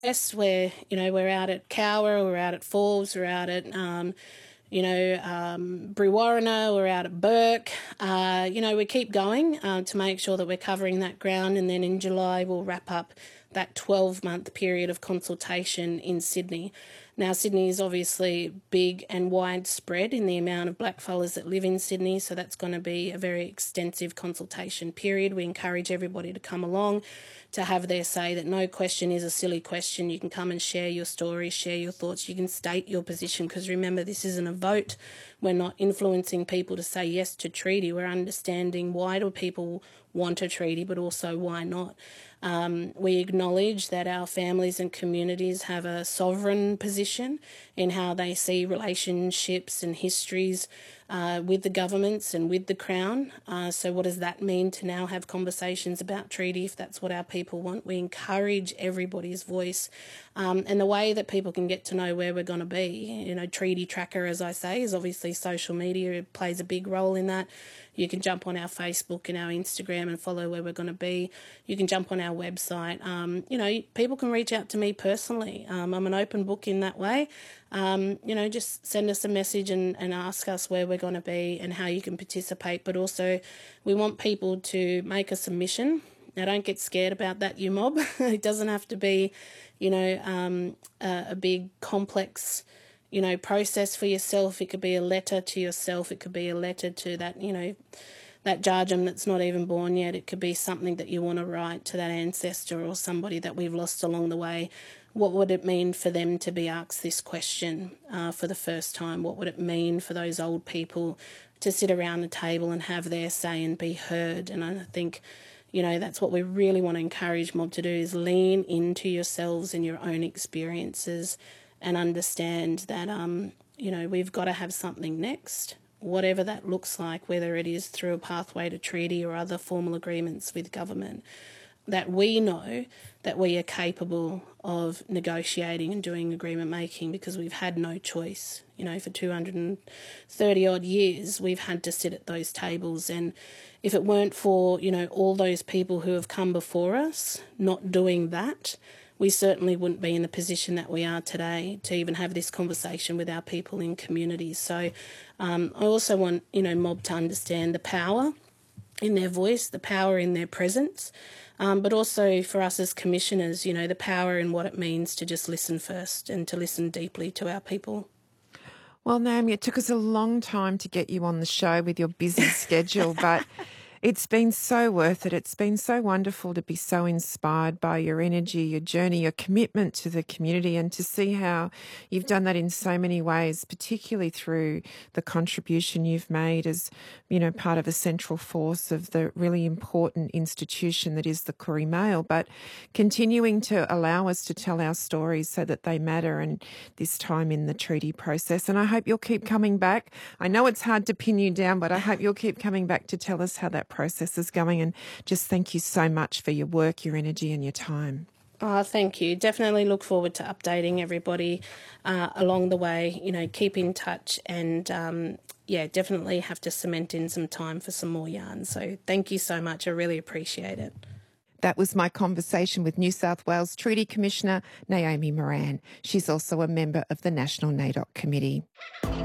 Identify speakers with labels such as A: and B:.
A: West, we're out at Cowra, we're out at Forbes, we're out at Brewarrina, we're out at Burke. We keep going to make sure that we're covering that ground, and then in July we'll wrap up that 12-month period of consultation in Sydney. Now, Sydney is obviously big and widespread in the amount of blackfellas that live in Sydney, so that's going to be a very extensive consultation period. We encourage everybody to come along, to have their say, that no question is a silly question. You can come and share your story, share your thoughts, you can state your position, because remember, this isn't a vote. We're not influencing people to say yes to treaty. We're understanding why do people want a treaty, but also why not. We acknowledge that our families and communities have a sovereign position in how they see relationships and histories with the governments and with the Crown. So what does that mean to now have conversations about treaty if that's what our people want? We encourage everybody's voice, and the way that people can get to know where we're going to be. Treaty Tracker, as I say, is obviously social media. It plays a big role in that. You can jump on our Facebook and our Instagram and follow where we're going to be. You can jump on our website. People can reach out to me personally. I'm an open book in that way. Just send us a message and ask us where we're going to be and how you can participate. But also, we want people to make a submission. Now, don't get scared about that, you mob. It doesn't have to be, a big complex process for yourself. It could be a letter to yourself. It could be a letter to that, that Jarjum that's not even born yet. It could be something that you want to write to that ancestor or somebody that we've lost along the way. What would it mean for them to be asked this question for the first time? What would it mean for those old people to sit around the table and have their say and be heard? And I think, that's what we really want to encourage mob to do, is lean into yourselves and your own experiences and understand that, we've got to have something next, whatever that looks like, whether it is through a pathway to treaty or other formal agreements with government, that we know that we are capable of negotiating and doing agreement making, because we've had no choice. For 230 odd years, we've had to sit at those tables. And if it weren't for, all those people who have come before us not doing that, we certainly wouldn't be in the position that we are today to even have this conversation with our people in communities. So I also want, mob to understand the power in their voice, the power in their presence, but also for us as commissioners, the power in what it means to just listen first and to listen deeply to our people.
B: Well, Naomi, it took us a long time to get you on the show with your busy schedule, but it's been so worth it. It's been so wonderful to be so inspired by your energy, your journey, your commitment to the community, and to see how you've done that in so many ways, particularly through the contribution you've made as, part of a central force of the really important institution that is the Koori Mail, but continuing to allow us to tell our stories so that they matter, and this time in the treaty process. And I hope you'll keep coming back. I know it's hard to pin you down, but I hope you'll keep coming back to tell us how that process is going. And just thank you so much for your work, your energy and your time.
A: Oh, thank you. Definitely look forward to updating everybody along the way. Keep in touch, and definitely have to cement in some time for some more yarn. So thank you so much. I really appreciate it.
B: That was my conversation with New South Wales Treaty Commissioner Naomi Moran. She's also a member of the National NAIDOC Committee.